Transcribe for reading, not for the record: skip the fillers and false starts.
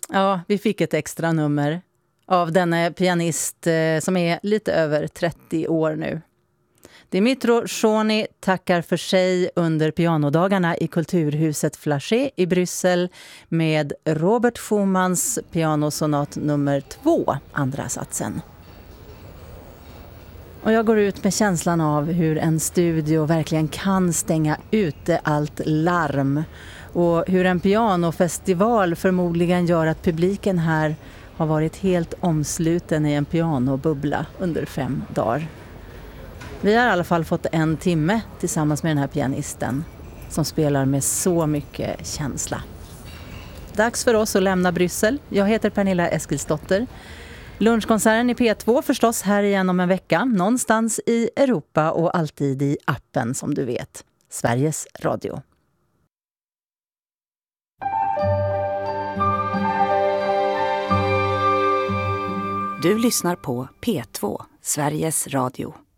Ja, vi fick ett extra nummer av denne pianist som är lite över 30 år nu. Dimitro Shoni tackar för sig under pianodagarna i Kulturhuset Flachet i Bryssel med Robert Schumanns pianosonat nummer 2, andra satsen. Och jag går ut med känslan av hur en studio verkligen kan stänga ute allt larm och hur en pianofestival förmodligen gör att publiken här har varit helt omsluten i en pianobubbla under 5 dagar. Vi har i alla fall fått 1 timme tillsammans med den här pianisten som spelar med så mycket känsla. Dags för oss att lämna Bryssel. Jag heter Pernilla Eskilsdotter. Lunchkonserten i P2 förstås här igen om en vecka. Någonstans i Europa och alltid i appen som du vet. Sveriges Radio. Du lyssnar på P2, Sveriges Radio.